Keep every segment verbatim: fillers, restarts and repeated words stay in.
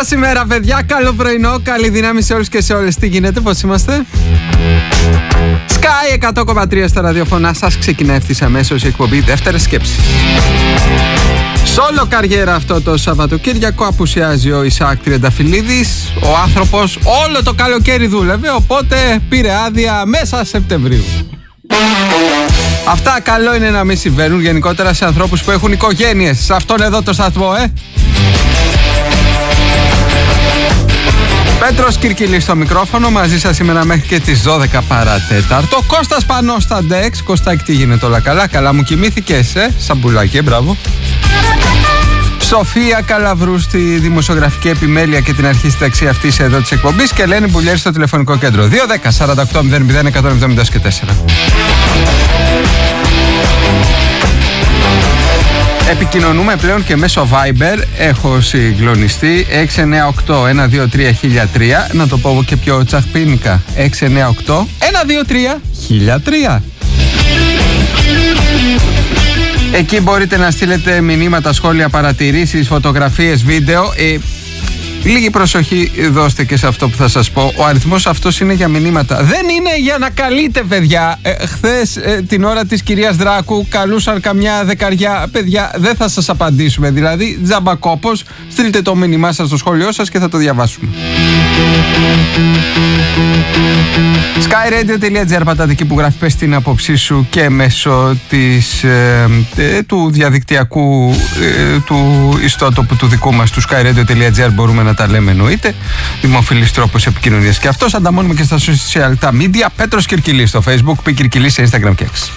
σας ημέρα, παιδιά. Καλό πρωινό, καλή δύναμη σε όλους και σε όλες. Τι γίνεται, πώς είμαστε? Sky εκατό κόμμα τρία στα ραδιοφωνά σας. Ξεκινά ευθύς αμέσως η εκπομπή Δεύτερες Σκέψεις. Σόλο καριέρα αυτό το Σαββατοκύριακο. Απουσιάζει ο Ισαάκ Τριανταφυλλίδης. Ο άνθρωπος όλο το καλοκαίρι δούλευε, οπότε πήρε άδεια μέσα Σεπτεμβρίου. Αυτά καλό είναι να μην συμβαίνουν γενικότερα σε ανθρώπους που έχουν οικογένειες. Σε αυτόν εδώ το σταθμό, ε! Πέτρος Κυρκυλής στο μικρόφωνο, μαζί σας σήμερα μέχρι και τις δώδεκα παρατέταρτο. Κώστας Πανός στα ντεξ. Κωστάκη, τι γίνεται, όλα καλά? Καλά μου κοιμήθηκες, ε? Σαμπουλάκι, ε, μπράβο. Σοφία Καλαβρού στη δημοσιογραφική επιμέλεια και την αρχή συνταξία αυτής εδώ της εκπομπής και Ελένη Μπουλιέρη στο τηλεφωνικό κέντρο δύο δέκα σαράντα οκτώ μηδέν μηδέν εκατόν εβδομήντα τέσσερα. Επικοινωνούμε πλέον και μέσω Viber. Έχω συγκλονιστεί. έξι εννιά οκτώ ένα δύο τρία χίλια τρία. Να το πω και πιο τσαχπίνικα. έξι εννιά οκτώ ένα δύο τρία χίλια τρία. Εκεί μπορείτε να στείλετε μηνύματα, σχόλια, παρατηρήσεις, φωτογραφίες, βίντεο. Ε, λίγη προσοχή δώστε και σε αυτό που θα σας πω. Ο αριθμός αυτός είναι για μηνύματα. Δεν είναι για να καλείτε, παιδιά. Ε, χθες ε, την ώρα της κυρίας Δράκου καλούσαν καμιά δεκαριά. Παιδιά, δεν θα σας απαντήσουμε. Δηλαδή, τζαμπακόπος, στείλτε το μήνυμά σας στο σχόλιο σας και θα το διαβάσουμε. skyradio.gr πατάτε εκεί που γράφει πες την άποψή σου και μέσω της, ε, ε, του διαδικτυακού ε, του ιστότοπου του δικού μας του skyradio.gr μπορούμε να τα λέμε, εννοείται. Δημοφιλής τρόπος επικοινωνίας και αυτός. Ανταμώνουμε και στα social τα media. Πέτρος Κυρκυλής στο Facebook, Π Κυρκυλής σε Instagram και X.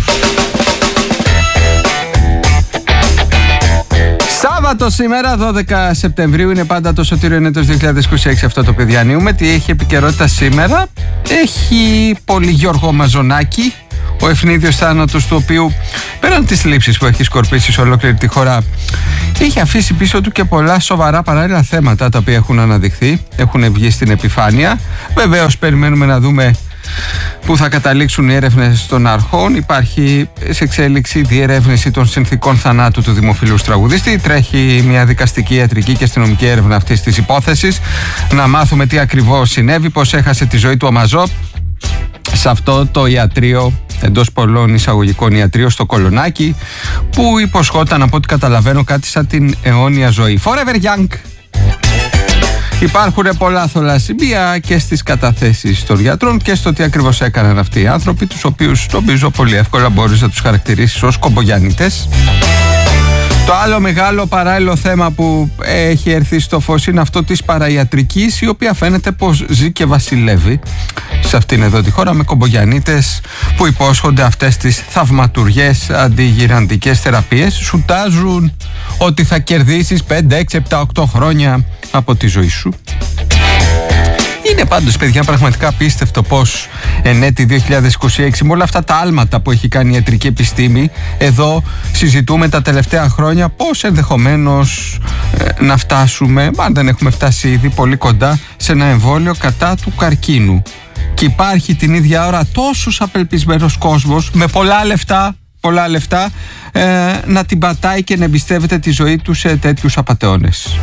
Σάββατο σήμερα, δώδεκα Σεπτεμβρίου, είναι πάντα το σωτήριο έτος δύο χιλιάδες είκοσι έξι αυτό το οποίο διανύουμε. Τι έχει επικαιρότητα σήμερα? Έχει πολύ Γιώργο Μαζονάκη, ο ευνίδιος θάνατος του οποίου, πέραν τις λήψεις που έχει σκορπίσει σε ολόκληρη τη χώρα, έχει αφήσει πίσω του και πολλά σοβαρά παράλληλα θέματα τα οποία έχουν αναδειχθεί, έχουν βγει στην επιφάνεια. Βεβαίως περιμένουμε να δούμε πού θα καταλήξουν οι έρευνες των αρχών. Υπάρχει σε εξέλιξη διερεύνηση των συνθηκών θανάτου του δημοφιλούς τραγουδιστή. Τρέχει μια δικαστική, ιατρική και αστυνομική έρευνα αυτής της υπόθεσης. Να μάθουμε τι ακριβώς συνέβη, πώς έχασε τη ζωή του ο Μαζό σε αυτό το ιατρείο, εντός πολλών εισαγωγικών ιατρείο στο Κολονάκι, που υποσχόταν, από ό,τι καταλαβαίνω, κάτι σαν την αιώνια ζωή. Forever young. Υπάρχουν πολλά θολασσιμία και στις καταθέσεις των γιατρών και στο τι ακριβώς έκαναν αυτοί οι άνθρωποι, τους οποίους νομίζω πολύ εύκολα μπορείς να τους χαρακτηρίσεις ως κομπογιαννίτες. Το άλλο μεγάλο παράλληλο θέμα που έχει έρθει στο φως είναι αυτό της παραϊατρικής, η οποία φαίνεται πως ζει και βασιλεύει σε αυτήν εδώ τη χώρα, με κομπογιαννίτες που υπόσχονται αυτές τις θαυματουργές αντιγυραντικές θεραπείες. Σουτάζουν ότι θα κερδίσεις πέντε, έξι, επτά, οκτώ χρόνια από τη ζωή σου. Είναι πάντως, παιδιά, πραγματικά απίστευτο πως εν έτη δύο χιλιάδες είκοσι έξι, με όλα αυτά τα άλματα που έχει κάνει η ιατρική επιστήμη, εδώ συζητούμε τα τελευταία χρόνια πως ενδεχομένως ε, να φτάσουμε, αν δεν έχουμε φτάσει ήδη, πολύ κοντά σε ένα εμβόλιο κατά του καρκίνου. Και υπάρχει την ίδια ώρα τόσος απελπισμένος κόσμος με πολλά λεφτά, πολλά λεφτά ε, να την πατάει και να εμπιστεύεται τη ζωή του σε τέτοιους απατεώνες.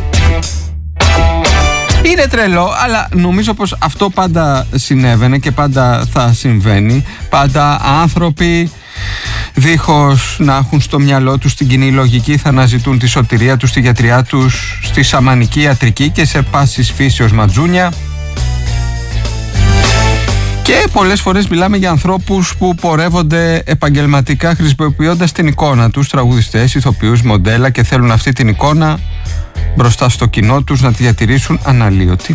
Είναι τρελό, αλλά νομίζω πως αυτό πάντα συνέβαινε και πάντα θα συμβαίνει. Πάντα άνθρωποι, δίχως να έχουν στο μυαλό τους την κοινή λογική, θα αναζητούν τη σωτηρία τους, τη γιατριά τους στη σαμανική ιατρική και σε πάσης φύσεως ματζούνια. Και πολλές φορές μιλάμε για ανθρώπους που πορεύονται επαγγελματικά χρησιμοποιώντας την εικόνα τους, τραγουδιστές, ηθοποιούς, μοντέλα, και θέλουν αυτή την εικόνα μπροστά στο κοινό τους να τη διατηρήσουν αναλύωτη.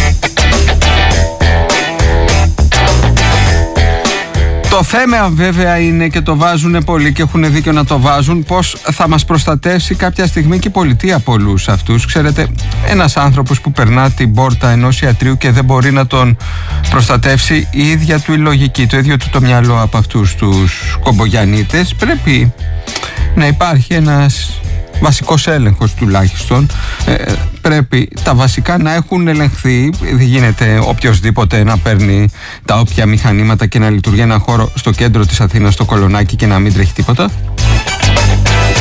Το θέμα βέβαια είναι, και το βάζουν πολλοί και έχουν δίκιο να το βάζουν, πως θα μας προστατεύσει κάποια στιγμή και η πολιτεία από όλους αυτούς. Ξέρετε, ένας άνθρωπος που περνά την πόρτα ενός ιατρείου και δεν μπορεί να τον προστατεύσει η ίδια του η λογική, το ίδιο του το μυαλό από αυτούς τους κομπογιαννίτες, πρέπει να υπάρχει ένας βασικός έλεγχος τουλάχιστον. Ε, πρέπει τα βασικά να έχουν ελεγχθεί. Δεν γίνεται οποιοσδήποτε να παίρνει τα όποια μηχανήματα και να λειτουργεί ένα χώρο στο κέντρο της Αθήνας, στο Κολονάκι, και να μην τρέχει τίποτα.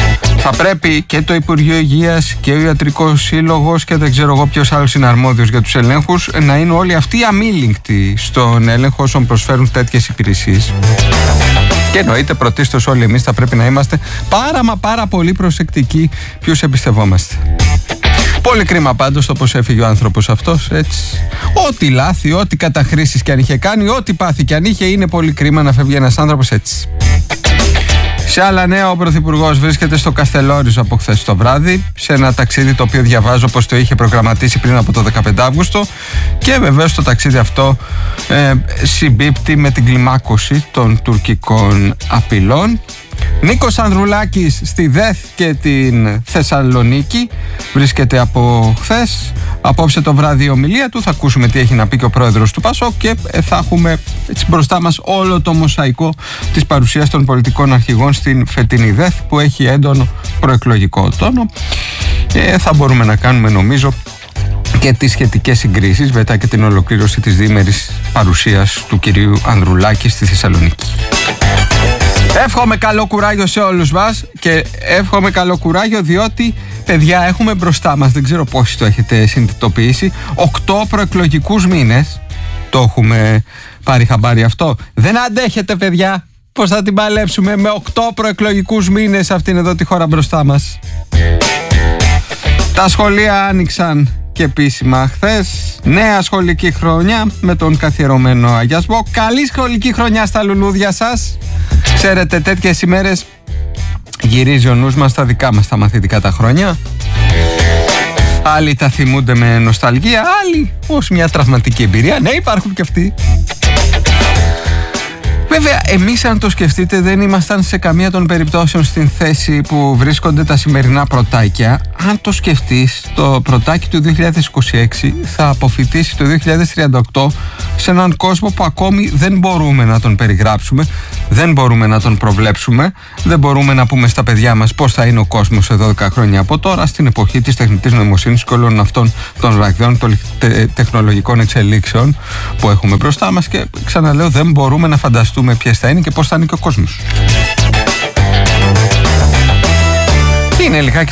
Θα πρέπει και το Υπουργείο Υγείας και ο Ιατρικός Σύλλογος και δεν ξέρω εγώ ποιος άλλος είναι αρμόδιος για τους ελέγχους να είναι όλοι αυτοί αμήλικτοι στον έλεγχο όσων προσφέρουν τέτοιες υπηρεσίες. Και εννοείται πρωτίστως όλοι εμείς θα πρέπει να είμαστε πάρα μα πάρα πολύ προσεκτικοί ποιους εμπιστευόμαστε. Πολύ κρίμα πάντως το πως έφυγε ο άνθρωπος αυτός, έτσι. Ό,τι λάθη, ό,τι καταχρήσεις και αν είχε κάνει, ό,τι πάθη και αν είχε, είναι πολύ κρίμα να φεύγει ένας άνθρωπος έτσι. Σε άλλα νέα, ο Πρωθυπουργός βρίσκεται στο Καστελόριζο από χθες το βράδυ, σε ένα ταξίδι το οποίο διαβάζω πως το είχε προγραμματίσει πριν από το δεκαπέντε Αυγούστου και βεβαίως το ταξίδι αυτό ε, συμπίπτει με την κλιμάκωση των τουρκικών απειλών. Νίκος Ανδρουλάκης στη ΔΕΘ και την Θεσσαλονίκη βρίσκεται από χθες. Απόψε το βράδυ η ομιλία του, θα ακούσουμε τι έχει να πει και ο πρόεδρος του ΠΑΣΟΚ και θα έχουμε έτσι μπροστά μας όλο το μοσαϊκό της παρουσίας των πολιτικών αρχηγών στην φετινή ΔΕΘ που έχει έντονο προεκλογικό τόνο. Ε, θα μπορούμε να κάνουμε νομίζω και τις σχετικές συγκρίσεις μετά και την ολοκλήρωση της διήμερης παρουσίας του κυρίου Ανδρουλάκη στη Θεσσαλονίκη. Εύχομαι καλό κουράγιο σε όλους μας και εύχομαι καλό κουράγιο διότι παιδιά έχουμε μπροστά μας, δεν ξέρω πόσοι το έχετε συνειδητοποιήσει, οκτώ προεκλογικούς μήνες. Το έχουμε πάρει χαμπάρι αυτό? Δεν αντέχετε παιδιά πως θα την παλέψουμε με οκτώ προεκλογικούς μήνες αυτήν εδώ τη χώρα μπροστά μας. Τα σχολεία άνοιξαν και επίσημα χθες. Νέα σχολική χρονιά με τον καθιερωμένο αγιασμό. Καλή σχολική χρονιά στα λουλούδια σας. Ξέρετε, τέτοιες ημέρες γυρίζει ο νους μας στα δικά μας τα μαθητικά τα χρόνια. Άλλοι τα θυμούνται με νοσταλγία, άλλοι ως μια τραυματική εμπειρία. Ναι, υπάρχουν και αυτοί. Βέβαια, εμείς αν το σκεφτείτε δεν ήμασταν σε καμία των περιπτώσεων στην θέση που βρίσκονται τα σημερινά πρωτάκια. Αν το σκεφτείς, το πρωτάκι του δύο χιλιάδες είκοσι έξι θα αποφοιτήσει το δύο χιλιάδες τριάντα οκτώ σε έναν κόσμο που ακόμη δεν μπορούμε να τον περιγράψουμε, δεν μπορούμε να τον προβλέψουμε, δεν μπορούμε να πούμε στα παιδιά μας πώς θα είναι ο κόσμος σε δώδεκα χρόνια από τώρα, στην εποχή της τεχνητής νοημοσύνης και όλων αυτών των ραγδαίων των τε, τεχνολογικών εξελίξεων που έχουμε μπροστά μας και ξαναλέω δεν μπορούμε να φανταστούμε ποιες θα είναι και πώς θα είναι και ο κόσμος. Είναι λιγάκι